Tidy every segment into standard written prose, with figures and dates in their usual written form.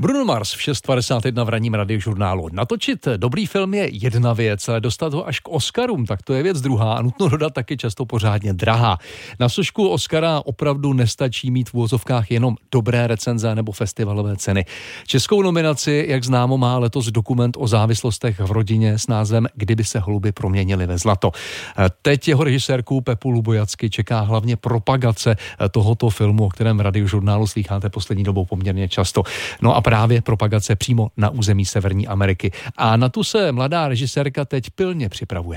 Bruno Mars v 6:51 v ranním radiožurnálu. Natočit dobrý film je jedna věc, ale dostat ho až k Oscarům, tak to je věc druhá a nutno dodat taky často pořádně drahá. Na sošku Oscara opravdu nestačí mít v uvozovkách jenom dobré recenze nebo festivalové ceny. Českou nominaci, jak známo, má letos dokument o závislostech v rodině s názvem Kdyby se holuby proměnily ve zlato. Teď jeho režisérku Pepu Lubojacky čeká hlavně propagace tohoto filmu, o kterém v radiožurnálu slýcháte poslední dobou poměrně často. No a právě propagace přímo na území Severní Ameriky. A na tu se mladá režisérka teď pilně připravuje.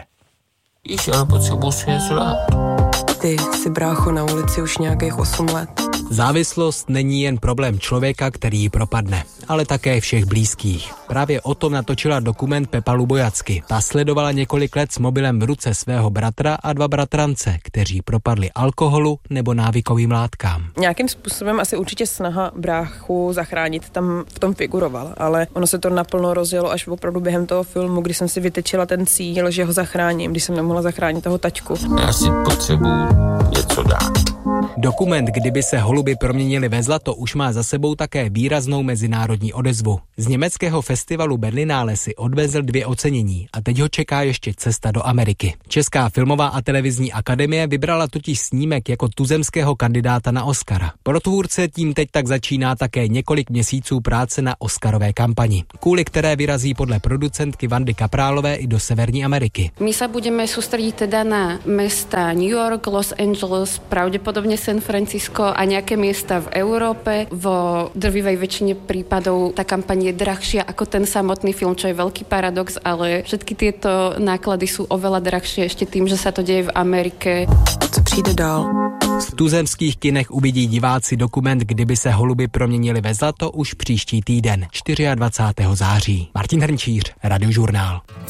Já potřebuji si zrát. Ty jsi brácho na ulici už nějakých 8 let. Závislost není jen problém člověka, který ji propadne, ale také všech blízkých. Právě o tom natočila dokument Pepa Lubojacky. Ta sledovala několik let s mobilem v ruce svého bratra a 2 bratrance, kteří propadli alkoholu nebo návykovým látkám. Nějakým způsobem asi určitě snaha bráchu zachránit tam v tom figurovala, ale ono se to naplno rozjelo až opravdu během toho filmu, kdy jsem si vytečila ten cíl, že ho zachráním, když jsem nemohla zachránit toho taťku. Já si potřebuji něco dát. Dokument Kdyby se holuby proměnily ve zlato už má za sebou také výraznou mezinárodní odezvu. Z německého festivalu Berlinale si odvezl 2 ocenění a teď ho čeká ještě cesta do Ameriky. Česká filmová a televizní akademie vybrala totiž snímek jako tuzemského kandidáta na Oscara. Pro tvůrce tím teď tak začíná také několik měsíců práce na Oscarové kampani, kvůli které vyrazí podle producentky Vandy Kaprálové i do Severní Ameriky. My sa budeme sústrediť teda na mesta New York, Los Angeles, pravdepodobne San Francisco a nejaké miesta v Európe. Vo drvivej väčšine prípadov tá kampaň je drahšia ako ten samotný film, čo je veľký paradox, ale všetky tieto náklady sú oveľa drahšie ešte tým, že sa to deje v Amerike. Co přijde dál? V tuzemských kinech uvidí diváci dokument Kdyby se holuby proměnily ve zlato už příští týden, 24. září. Martin Hrnčíř, Radiožurnál.